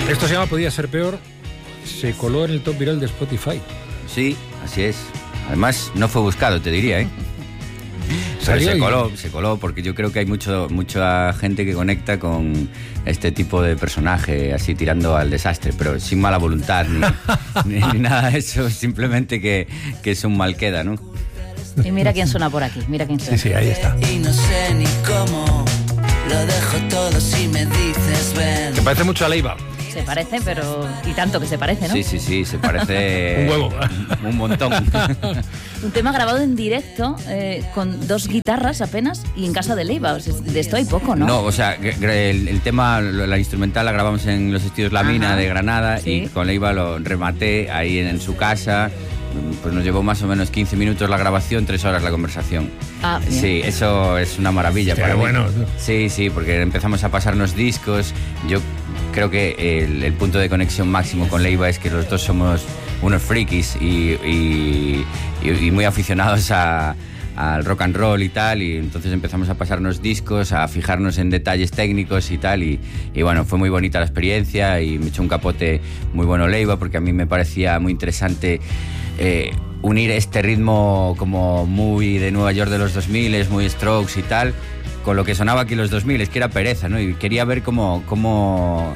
Esto se llama Podía Ser Peor. Se coló en el top viral de Spotify. Sí, así es. Además, no fue buscado, te diría, ¿eh? Pero se coló porque yo creo que hay mucha gente que conecta con este tipo de personaje, así tirando al desastre, pero sin mala voluntad ni nada de eso, simplemente que es un mal queda, ¿no? Y mira quién suena por aquí, mira quién suena. Sí, ahí está. Y no sé ni cómo, lo dejo todo si me dices ven. Se parece mucho a Leiva. Se parece, pero... Y tanto que se parece, ¿no? Sí, se parece... Un huevo. Un montón. Un tema grabado en directo, con 2 guitarras apenas, y en casa de Leiva. O sea, de esto hay poco, ¿no? No, o sea, el tema, la instrumental la grabamos en los estudios La Mina de Granada, ¿sí? Y con Leiva lo rematé ahí en su casa. Pues nos llevó más o menos 15 minutos la grabación, 3 horas la conversación. Ah, bien. Sí, eso es una maravilla. Hostia, para mí. bueno. Sí, porque empezamos a pasarnos discos. Yo creo que el punto de conexión máximo con Leiva es que los dos somos unos frikis y muy aficionados al rock and roll y tal, y entonces empezamos a pasarnos discos, a fijarnos en detalles técnicos y tal, y bueno, fue muy bonita la experiencia y me echó un capote muy bueno Leiva, porque a mí me parecía muy interesante unir este ritmo como muy de Nueva York de los 2000, muy Strokes y tal, con lo que sonaba aquí los 2000, es que era pereza, ¿no? Y quería ver cómo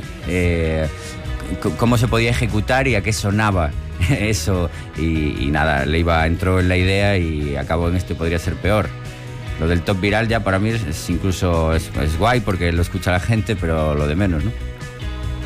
se podía ejecutar y a qué sonaba eso, y nada, Leiva entró en la idea y acabó en esto Podría Ser Peor. Lo del top viral ya para mí es incluso es guay porque lo escucha la gente, pero lo de menos, ¿no?